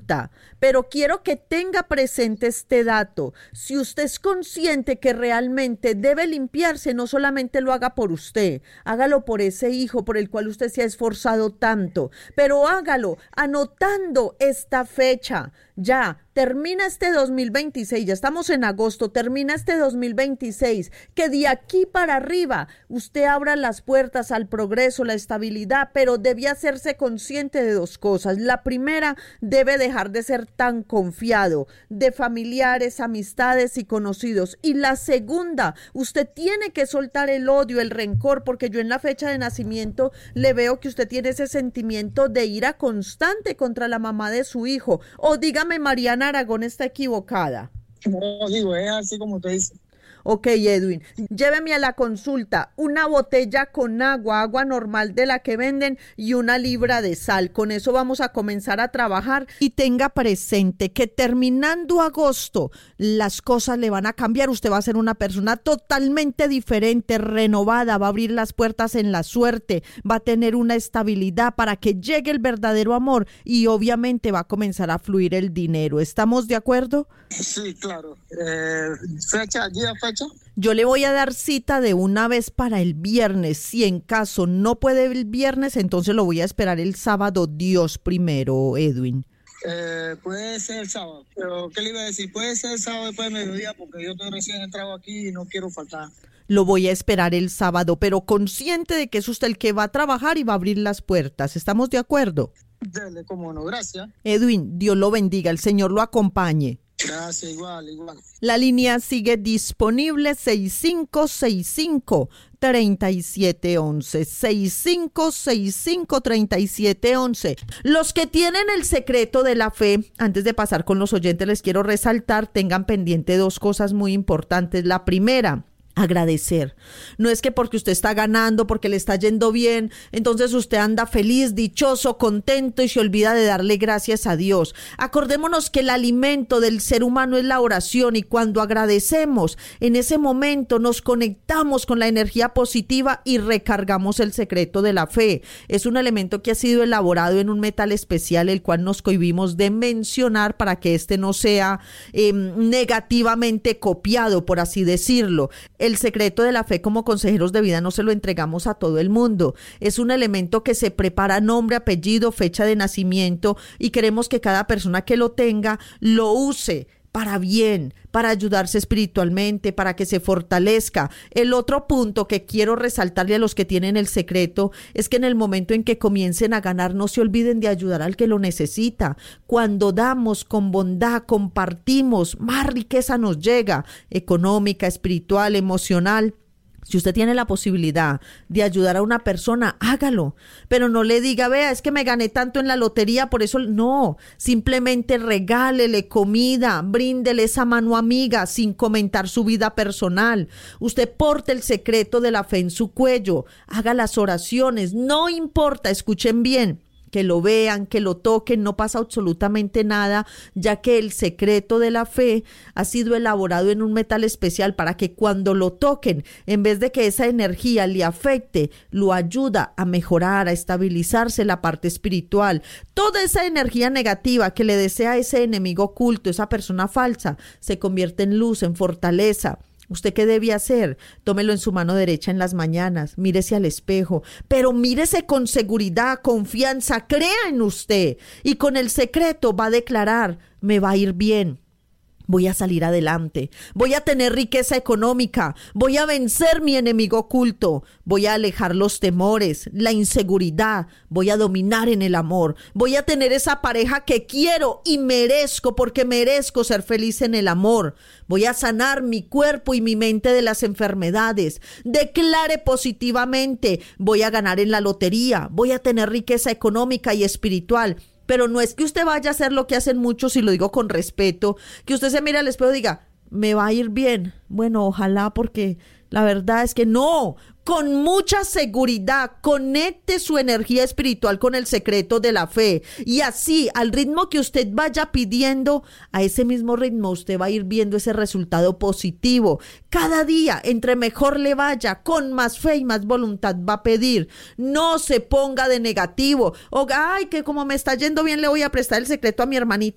consulta, pero quiero que tenga presente este dato. Si usted es consciente que realmente debe limpiarse, no solamente lo haga por usted, hágalo por ese hijo por el cual usted se ha esforzado tanto, pero hágalo anotando esta fecha. Ya, termina este 2026, ya estamos en agosto, termina este 2026, que de aquí para arriba usted abra las puertas al progreso, la estabilidad, pero debe hacerse consciente de dos cosas. La primera, debe dejar de ser tan confiado de familiares, amistades y conocidos. Y la segunda, usted tiene que soltar el odio, el rencor, porque yo en la fecha de nacimiento le veo que usted tiene ese sentimiento de ira constante contra la mamá de su hijo. O dígame, Mariana Aragón está equivocada. No, digo, es así como te dice. Ok, Edwin, lléveme a la consulta una botella con agua normal de la que venden y 1 libra de sal. Con eso vamos a comenzar a trabajar y tenga presente que terminando agosto las cosas le van a cambiar. Usted va a ser una persona totalmente diferente, renovada, va a abrir las puertas en la suerte, va a tener una estabilidad para que llegue el verdadero amor y obviamente va a comenzar a fluir el dinero. ¿Estamos de acuerdo? Sí, claro. Fecha. Yo le voy a dar cita de una vez para el viernes. Si en caso no puede el viernes, entonces lo voy a esperar el sábado. Dios primero, Edwin. Puede ser el sábado, pero ¿qué le iba a decir? Puede ser el sábado después de mediodía porque yo estoy recién entrado aquí y no quiero faltar. Lo voy a esperar el sábado, pero consciente de que es usted el que va a trabajar y va a abrir las puertas. ¿Estamos de acuerdo? Dele, cómo no, gracias. Edwin, Dios lo bendiga, el Señor lo acompañe. Gracias, igual. La línea sigue disponible 6565-3711, 6565-3711. Los que tienen el secreto de la fe, antes de pasar con los oyentes, les quiero resaltar, tengan pendiente 2 cosas muy importantes. La primera, agradecer. No es que porque usted está ganando, porque le está yendo bien, entonces usted anda feliz, dichoso, contento y se olvida de darle gracias a Dios. Acordémonos que el alimento del ser humano es la oración y cuando agradecemos, en ese momento nos conectamos con la energía positiva y recargamos el secreto de la fe. Es un elemento que ha sido elaborado en un metal especial, el cual nos cohibimos de mencionar para que este no sea negativamente copiado, por así decirlo. El secreto de la fe como consejeros de vida no se lo entregamos a todo el mundo. Es un elemento que se prepara nombre, apellido, fecha de nacimiento y queremos que cada persona que lo tenga lo use para bien, para ayudarse espiritualmente, para que se fortalezca. El otro punto que quiero resaltarle a los que tienen el secreto es que en el momento en que comiencen a ganar, no se olviden de ayudar al que lo necesita. Cuando damos con bondad, compartimos, más riqueza nos llega, económica, espiritual, emocional. Si usted tiene la posibilidad de ayudar a una persona, hágalo, pero no le diga, vea, es que me gané tanto en la lotería, por eso no, simplemente regálele comida, bríndele esa mano amiga sin comentar su vida personal. Usted porte el secreto de la fe en su cuello, haga las oraciones, no importa, escuchen bien. Que lo vean, que lo toquen, no pasa absolutamente nada, ya que el secreto de la fe ha sido elaborado en un metal especial para que cuando lo toquen, en vez de que esa energía le afecte, lo ayuda a mejorar, a estabilizarse la parte espiritual. Toda esa energía negativa que le desea ese enemigo oculto, esa persona falsa, se convierte en luz, en fortaleza. ¿Usted qué debe hacer? Tómelo en su mano derecha en las mañanas, mírese al espejo, pero mírese con seguridad, confianza, crea en usted y con el secreto va a declarar, me va a ir bien. Voy a salir adelante, voy a tener riqueza económica, voy a vencer mi enemigo oculto, voy a alejar los temores, la inseguridad, voy a dominar en el amor, voy a tener esa pareja que quiero y merezco porque merezco ser feliz en el amor, voy a sanar mi cuerpo y mi mente de las enfermedades, declare positivamente, voy a ganar en la lotería, voy a tener riqueza económica y espiritual. Pero no es que usted vaya a hacer lo que hacen muchos, y lo digo con respeto, que usted se mire al espejo y diga, me va a ir bien. Bueno, ojalá, porque la verdad es que no. Con mucha seguridad, conecte su energía espiritual con el secreto de la fe. Y así, al ritmo que usted vaya pidiendo, a ese mismo ritmo usted va a ir viendo ese resultado positivo. Cada día, entre mejor le vaya, con más fe y más voluntad va a pedir. No se ponga de negativo. O, ay, que como me está yendo bien, le voy a prestar el secreto a mi hermanita.